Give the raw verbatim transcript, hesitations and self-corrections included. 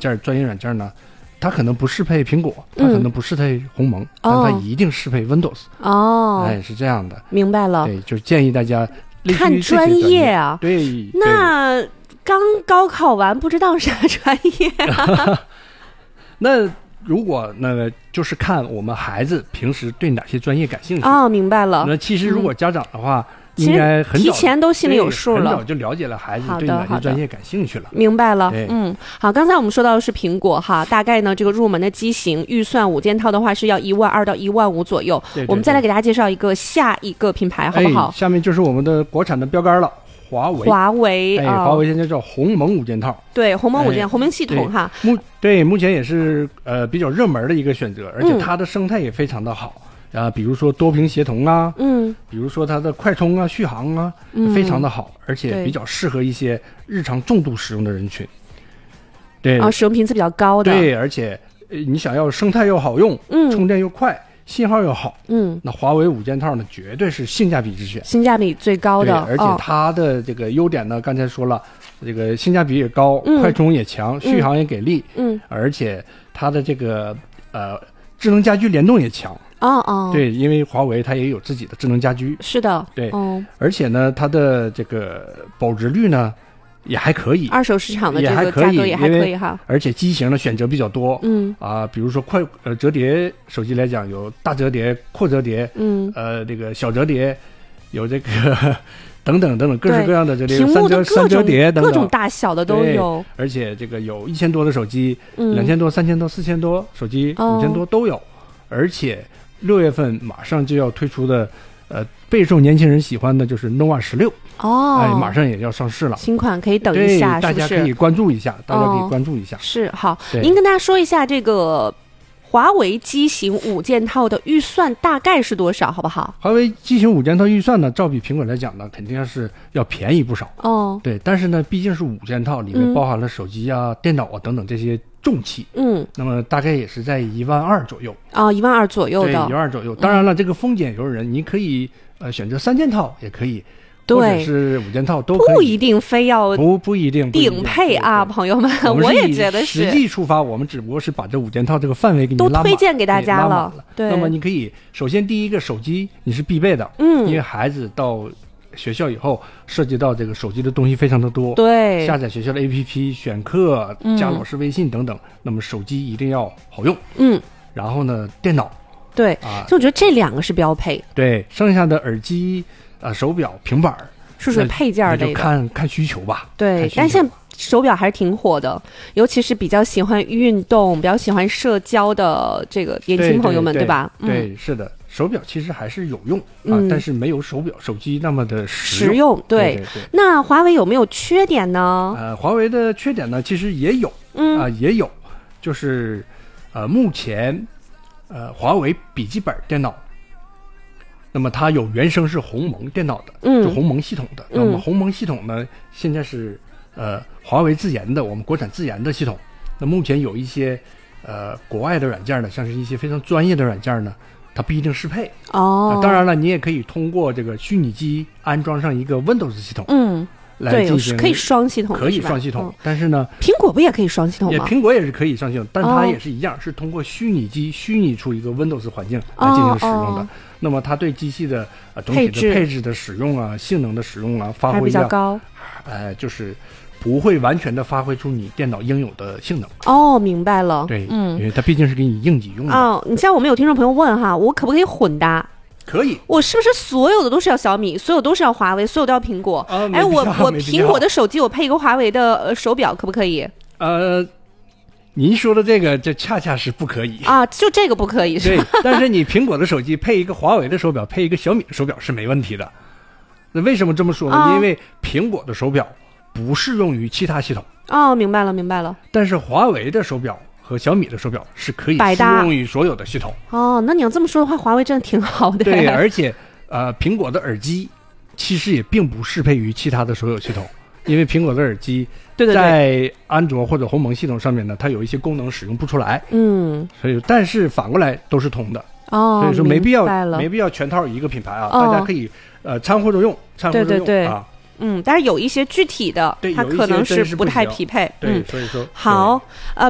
件专业软件呢，它可能不适配苹果，它可能不适配鸿蒙，嗯、但它一定适配 Windows。 哦， 哎，是这样的。 明白了。 对，就是建议大家看专业啊。 对。 那刚高考完，不知道啥专业啊？ 那如果那个就是看我们孩子平时对哪些专业感兴趣。 哦，明白了。 那其实如果家长的话。 嗯应该很早提前都心里有数了， 很早就了解了孩子对哪些专业感兴趣了。 明白了。嗯，好，刚才我们说到的是苹果哈，大概呢这个入门的机型预算五件套的话是要一万二到一万五左右。 对对对， 我们再来给大家介绍一个下一个品牌，好不好？ 哎、下面就是我们的国产的标杆了。华为， 华为， 哎，华为现在叫鸿蒙五件套， 对，鸿蒙五件，鸿、哎、蒙系统哈， 目对目前也是呃比较热门的一个选择，而且它的生态也非常的好。嗯啊，比如说多屏协同啊，嗯，比如说它的快充啊、续航啊，嗯、非常的好，而且比较适合一些日常重度使用的人群。对啊，使用频次比较高的。 对，而且呃你想要生态又好用，嗯，充电又快，信号又好，嗯，那华为五件套呢，绝对是性价比之选， 性价比最高的。 对，而且它的这个优点呢，哦、刚才说了，这个性价比也高，嗯、快充也强，续航也给力，嗯，而且它的这个呃智能家居联动也强。 哦哦， 对，因为华为它也有自己的智能家居， 是的， 对，哦，而且呢，它的这个保值率呢也还可以， 二手市场的这个价格也还可以哈， 而且机型的选择比较多，嗯啊，比如说快呃折叠手机来讲，有大折叠、扩折叠，嗯，呃这个小折叠，有这个等等等等各式各样的折叠， 屏幕的三折叠等等各种大小的都有， 而且这个有一千多的手机，两千多、三千多、四千多手机，五千多都有，而且。六月份马上就要推出的，呃，备受年轻人喜欢的就是 nova 十六哦，哎，马上也要上市了， 新款可以等一下， 大家可以关注一下，大家可以关注一下。 哦、是好，您跟大家说一下这个华为机型五件套的预算大概是多少，好不好？ 华为机型五件套预算呢，照比苹果来讲呢，肯定是要便宜不少哦。对，但是呢，毕竟是五件套，里面包含了手机啊、嗯、电脑啊等等这些。重器，嗯，那么大概也是在一万二左右啊，一万二左右的， 对，一万二左右。当然了，嗯、这个丰俭由人，你可以呃选择三件套也可以，对，或者是五件套都可以， 不一定非要不不一定顶配啊，朋友们，我也觉得是。 实际出发，我们只不过是把这五件套这个范围给你都推荐给大家了， 对。那么你可以首先第一个手机你是必备的，嗯，因为孩子到学校以后涉及到这个手机的东西非常的多， 对， 下载学校的 A P P 选课、嗯、加老师微信等等，那么手机一定要好用，嗯，然后呢电脑， 对啊，就我觉得这两个是标配， 对，剩下的耳机啊、手表、平板是属于配件类的， 就看看需求吧， 对，但现在手表还是挺火的，尤其是比较喜欢运动、比较喜欢社交的这个年轻朋友们， 对, 对, 对吧？ 对，嗯、是的。手表其实还是有用啊、嗯，但是没有手表手机那么的实用。实用 对, 对, 对, 对。 那华为有没有缺点呢？ 呃，华为的缺点呢，其实也有，嗯啊、呃，也有，就是呃，目前呃，华为笔记本电脑，那么它有原生是鸿蒙电脑的，嗯，就鸿蒙系统的。嗯、那么鸿蒙系统呢，现在是呃华为自研的，我们国产自研的系统。那目前有一些呃国外的软件呢，像是一些非常专业的软件呢。它不一定适配哦、呃，当然了，你也可以通过这个虚拟机安装上一个 Windows 系统，嗯，来进行可以双系统， 可以双系统、嗯。但是呢， 苹果不也可以双系统吗？ 也苹果也是可以双系统，但它也是一样，哦、是通过虚拟机虚拟出一个 Windows 环境来进行使用的。哦哦、那么它对机器的呃总体的配置的使用啊、性能的使用啊，发挥比较高， 呃，就是。不会完全的发挥出你电脑应有的性能哦，明白了。 对，嗯，因为它毕竟是给你应急用的。 哦，你像我们有听众朋友问哈，我可不可以混搭？ 可以。 我是不是所有的都是要小米，所有都是要华为，所有都要苹果？ 啊、 哎，我我苹果的手机我配一个华为的呃手表，可不可以？ 呃，您说的这个，这恰恰是不可以啊，就这个不可以是吧？ 对，但是你苹果的手机配一个华为的手表，配一个小米的手表是没问题的。那为什么这么说呢？啊、因为苹果的手表不适用于其他系统。 哦，明白了明白了。 但是华为的手表和小米的手表是可以适用于所有的系统。 哦，那你要这么说的话，华为真的挺好的。 对，而且呃，苹果的耳机其实也并不适配于其他的所有系统，因为苹果的耳机对对对在安卓或者鸿蒙系统上面呢，它有一些功能使用不出来。嗯，所以但是反过来都是通的。哦，所以说没必要没必要全套一个品牌啊，哦、大家可以呃掺和着用，掺和着用对对对啊。 嗯，但是有一些具体的，它可能是不太匹配。 对， 嗯、 所以说好，呃，